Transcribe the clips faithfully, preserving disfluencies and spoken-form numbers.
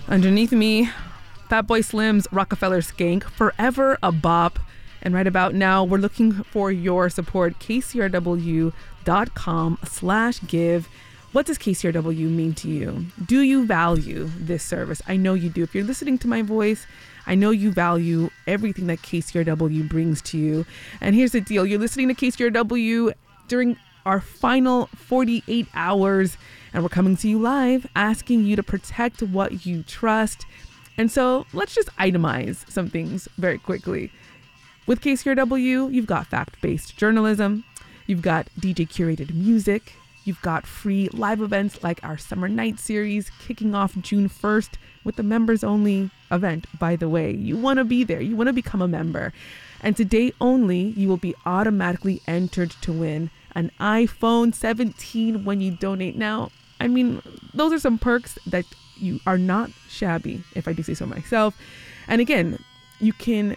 Underneath me, Fatboy Slim's Rockefeller Skank, Forever a Bop. And right about now, we're looking for your support. K C R W dot com slash give. What does K C R W mean to you? Do you value this service? I know you do. If you're listening to my voice, I know you value everything that K C R W brings to you. And here's the deal. You're listening to K C R W during our final forty-eight hours, and we're coming to you live, asking you to protect what you trust. And so let's just itemize some things very quickly. With K C R W, you've got fact-based journalism, you've got D J curated music, you've got free live events like our Summer Night series kicking off June first with the members only event. By the way, you want to be there, you want to become a member. And today only, you will be automatically entered to win an iPhone seventeen when you donate. Now, I mean, those are some perks that you are not shabby, if I do say so myself. And again, you can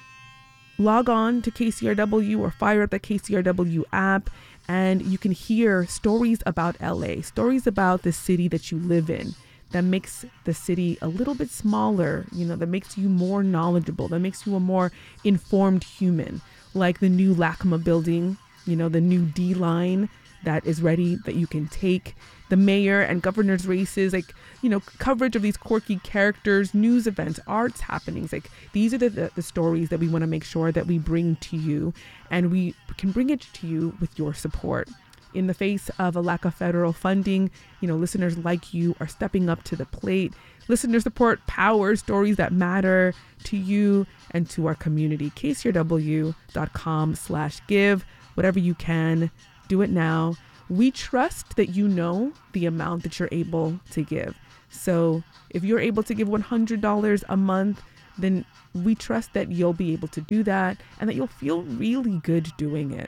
log on to K C R W or fire up the K C R W app, and you can hear stories about L A, stories about the city that you live in that makes the city a little bit smaller, you know, that makes you more knowledgeable, that makes you a more informed human, like the new LACMA building, you know, the new D line that is ready that you can take, the mayor and governor's races, like, you know, coverage of these quirky characters, news events, arts happenings. Like, these are the, the, the stories that we want to make sure that we bring to you, and we can bring it to you with your support. In the face of a lack of federal funding, you know, listeners like you are stepping up to the plate. Listener support powers stories that matter to you and to our community. K C R W dot com slash give. Whatever you can, do it now. We trust that you know the amount that you're able to give. So if you're able to give one hundred dollars a month, then we trust that you'll be able to do that and that you'll feel really good doing it.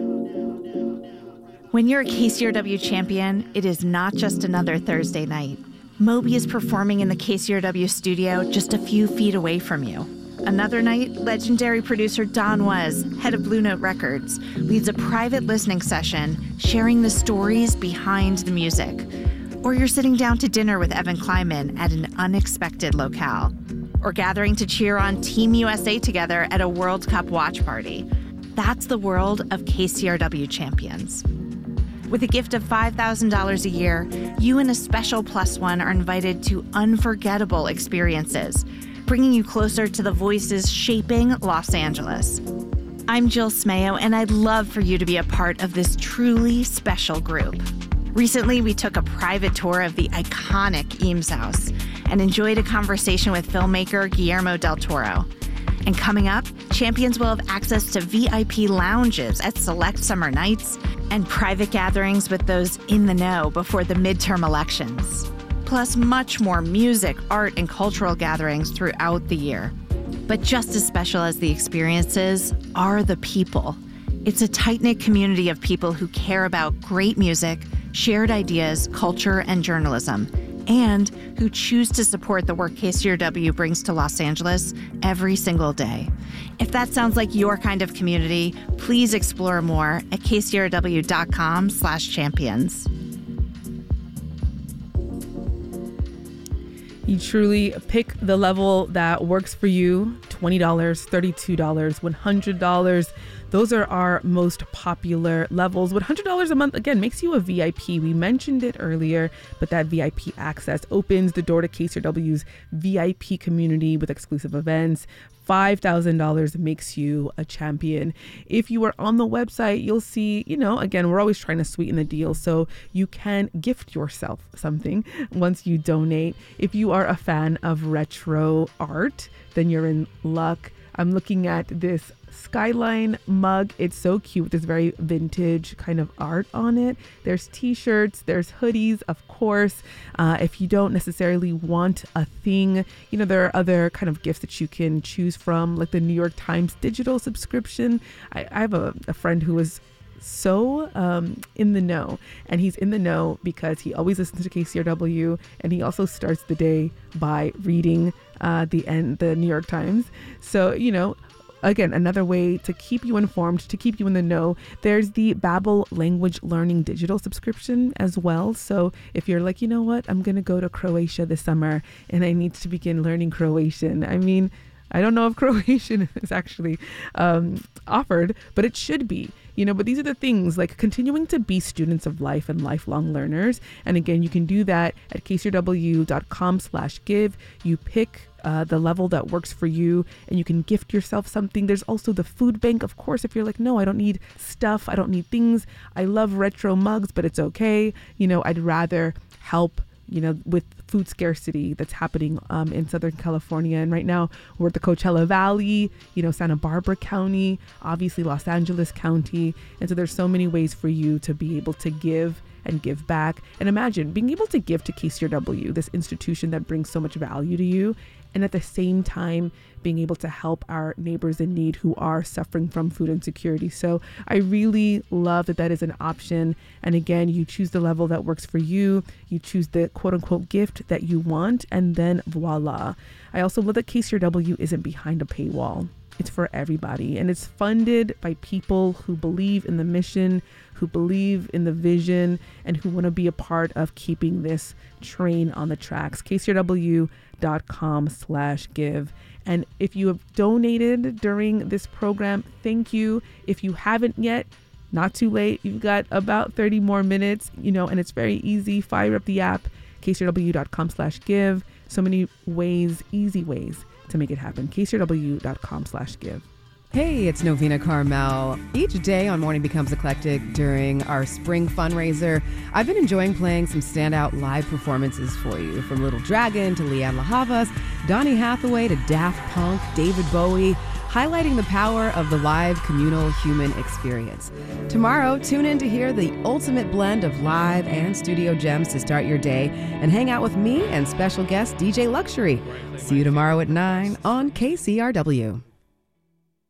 When you're a K C R W champion, it is not just another Thursday night. Moby is performing in the K C R W studio just a few feet away from you. Another night, legendary producer Don Was, head of Blue Note Records, leads a private listening session sharing the stories behind the music. Or you're sitting down to dinner with Evan Kleiman at an unexpected locale. Or gathering to cheer on Team U S A together at a World Cup watch party. That's the world of K C R W champions. With a gift of five thousand dollars a year, you and a special plus one are invited to unforgettable experiences, bringing you closer to the voices shaping Los Angeles. I'm Jill Smayo, and I'd love for you to be a part of this truly special group. Recently, we took a private tour of the iconic Eames House and enjoyed a conversation with filmmaker Guillermo del Toro. And coming up, champions will have access to V I P lounges at select summer nights and private gatherings with those in the know before the midterm elections. Plus much more music, art, and cultural gatherings throughout the year. But just as special as the experiences are the people. It's a tight-knit community of people who care about great music, shared ideas, culture, and journalism, and who choose to support the work K C R W brings to Los Angeles every single day. If that sounds like your kind of community, please explore more at K C R W dot com slash champions. You truly pick the level that works for you. twenty dollars, thirty-two dollars, one hundred dollars. Those are our most popular levels. one hundred dollars a month, again, makes you a V I P. We mentioned it earlier, but that V I P access opens the door to K C R W's V I P community with exclusive events. five thousand dollars makes you a champion. If you are on the website, you'll see, you know, again, we're always trying to sweeten the deal, so you can gift yourself something once you donate. If you are a fan of retro art, then you're in luck. I'm looking at this Skyline mug. It's so cute. There's very vintage kind of art on it. There's t-shirts, there's hoodies, of course. Uh, if you don't necessarily want a thing, you know, there are other kind of gifts that you can choose from, like the New York Times digital subscription. I, I have a, a friend who is so um, in the know, and he's in the know because he always listens to K C R W, and he also starts the day by reading uh, the end, the New York Times. So, you know, again, another way to keep you informed, to keep you in the know, there's the Babbel Language Learning digital subscription as well. So if you're like, you know what, I'm going to go to Croatia this summer and I need to begin learning Croatian. I mean, I don't know if Croatian is actually um, offered, but it should be. You know, but these are the things, like continuing to be students of life and lifelong learners. And again, you can do that at k c r w dot com slash give. You pick uh, the level that works for you and you can gift yourself something. There's also the food bank. Of course, if you're like, no, I don't need stuff. I don't need things. I love retro mugs, but it's okay. You know, I'd rather help, you know, with food scarcity that's happening um, in Southern California. And right now we're at the Coachella Valley, you know, Santa Barbara County, obviously Los Angeles County. And so there's so many ways for you to be able to give and give back. And imagine being able to give to K C R W, this institution that brings so much value to you, and at the same time being able to help our neighbors in need who are suffering from food insecurity. So I really love that that is an option. And again, you choose the level that works for you. You choose the quote unquote gift that you want, and then voila. I also love that K C R W isn't behind a paywall. It's for everybody, and it's funded by people who believe in the mission, who believe in the vision, and who want to be a part of keeping this train on the tracks. k c r w dot com slash give. And if you have donated during this program, thank you. If you haven't yet, not too late. You've got about thirty more minutes, you know, and it's very easy. Fire up the app, k c r w dot com slash give. So many ways, easy ways to make it happen. k c r w dot com slash give. Hey, it's Novena Carmel. Each day on Morning Becomes Eclectic during our spring fundraiser, I've been enjoying playing some standout live performances for you, from Little Dragon to Leanne LaHavas, Donny Hathaway to Daft Punk, David Bowie, highlighting the power of the live communal human experience. Tomorrow, tune in to hear the ultimate blend of live and studio gems to start your day and hang out with me and special guest D J Luxury. See you tomorrow at nine on K C R W.